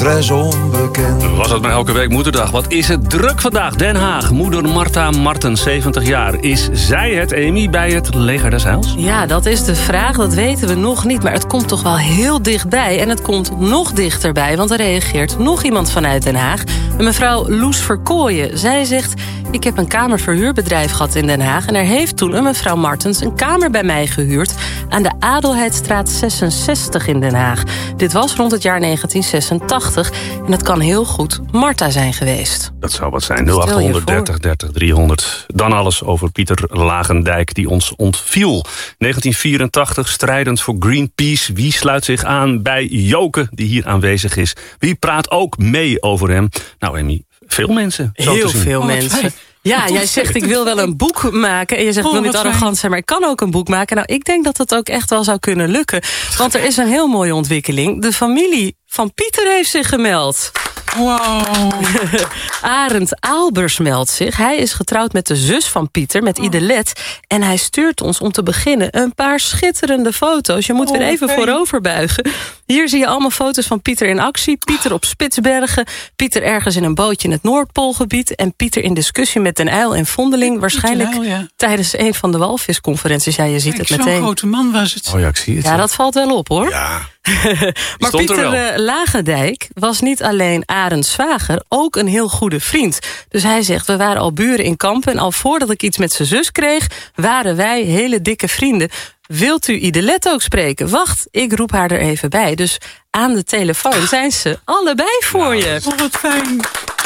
très onbekend. Was het maar elke week moederdag. Wat is het druk vandaag? Den Haag. Moeder Marta Martens, 70 jaar. Is zij het, Amy, bij het Leger des Heils? Ja, dat is de vraag. Dat weten we nog niet. Maar het komt toch wel heel dichtbij. En het komt nog dichterbij. Want er reageert nog iemand vanuit Den Haag. Een mevrouw Loes Verkooyen. Zij zegt: ik heb een kamerverhuurbedrijf gehad in Den Haag. En er heeft toen een mevrouw Martens een kamer bij mij gehuurd aan de Adelheidstraat 66 in Den Haag. Dit was rond het jaar 1986. En het kan heel goed Marta zijn geweest. Dat zou wat zijn. 0800 30 30 300. Dan alles over Pieter Lagendijk, die ons ontviel. 1984, strijdend voor Greenpeace. Wie sluit zich aan bij Joke, die hier aanwezig is? Wie praat ook mee over hem? Nou, Emmy, veel mensen. Heel veel mensen. Ja, jij zegt ik wil wel een boek maken. En je zegt ik wil niet arrogant zijn, maar ik kan ook een boek maken. Nou, ik denk dat dat ook echt wel zou kunnen lukken. Want er is een heel mooie ontwikkeling. De familie van Pieter heeft zich gemeld. Wow. Arend Aalbers meldt zich. Hij is getrouwd met de zus van Pieter, met Idelet. En hij stuurt ons om te beginnen een paar schitterende foto's. Je moet weer even voorover buigen. Hier zie je allemaal foto's van Pieter in actie. Pieter op Spitsbergen. Pieter ergens in een bootje in het Noordpoolgebied. En Pieter in discussie met Den Uyl en Vondeling. Waarschijnlijk tijdens een van de walvisconferenties. Ja, je ziet het meteen. Zo'n grote man was het. Oh ja, ik zie het. Ja, dat valt wel op, hoor. Ja. Maar Pieter Lagendijk was niet alleen Arends zwager, ook een heel goede vriend. Dus hij zegt, we waren al buren in Kampen. En al voordat ik iets met zijn zus kreeg, waren wij hele dikke vrienden. Wilt u Idelet ook spreken? Wacht, ik roep haar er even bij. Dus aan de telefoon zijn ze allebei voor je. Oh, wat fijn.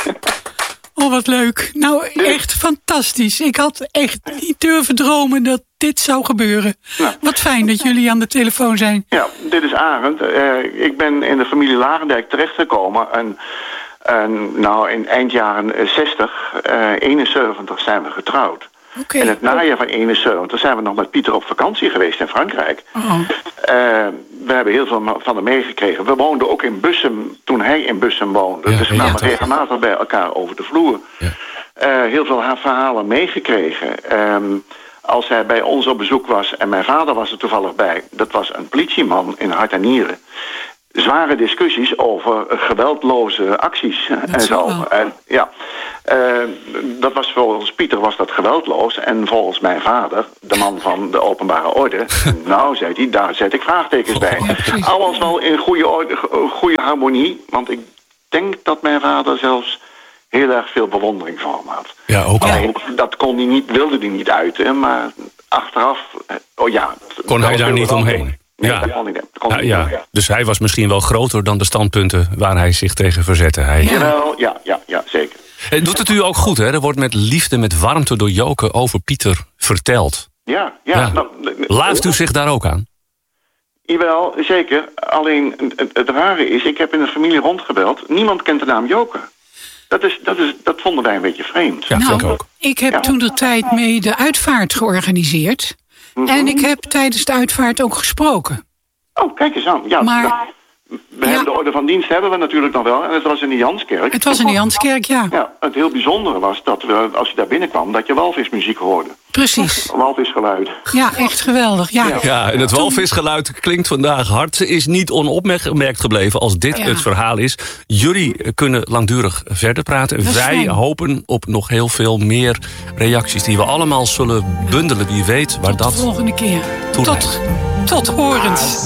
Oh, wat leuk. Nou, echt fantastisch. Ik had echt niet durven dromen dat dit zou gebeuren. Nou, wat fijn dat jullie aan de telefoon zijn. Ja, dit is Arend. Ik ben in de familie Lagendijk terechtgekomen. Nou, in eind jaren 60, 71 zijn we getrouwd. Okay. In het najaar van 71 zijn we nog met Pieter op vakantie geweest in Frankrijk. Oh. We hebben heel veel van hem meegekregen. We woonden ook in Bussum toen hij in Bussum woonde. Ja, dus we kwamen regelmatig bij elkaar over de vloer. Ja. Heel veel verhalen meegekregen. Als hij bij ons op bezoek was, en mijn vader was er toevallig bij. Dat was een politieman in hart en nieren. Zware discussies over geweldloze acties en zo. Dat was volgens Pieter was dat geweldloos. En volgens mijn vader, de man van de openbare orde, nou, zei hij, daar zet ik vraagtekens bij. Alles wel in goede harmonie. Want ik denk dat mijn vader zelfs heel erg veel bewondering voor hem had. Ja, ook al. Dat wilde hij niet uiten, maar achteraf, kon hij daar niet omheen? Nee, ja. Dat kon niet. Dus hij was misschien wel groter dan de standpunten waar hij zich tegen verzette. Ja, zeker. Doet het u ook goed, hè? Er wordt met liefde, met warmte door Joke over Pieter verteld. Ja. Nou, Laat u zich daar ook aan? Jawel, zeker. Alleen het rare is, ik heb in de familie rondgebeld. Niemand kent de naam Joke. Dat vonden wij een beetje vreemd. Ja, vind ik ook. Ik heb toen de tijd mee de uitvaart georganiseerd. Mm-hmm. En ik heb tijdens de uitvaart ook gesproken. Oh, kijk eens aan. Ja, maar we hebben de orde van dienst hebben we natuurlijk nog wel. En het was in de Janskerk. Het was in de Janskerk, ja. Ja, het heel bijzondere was dat we, als je daar binnenkwam, dat je walvismuziek hoorde. Precies. Walvisgeluid. Ja, echt geweldig. Ja, en het walvisgeluid klinkt vandaag hard. Ze is niet onopgemerkt gebleven als dit het verhaal is. Jullie kunnen langdurig verder praten. Wij hopen op nog heel veel meer reacties die we allemaal zullen bundelen. Wie weet waar dat... Tot de volgende keer. Tot horens.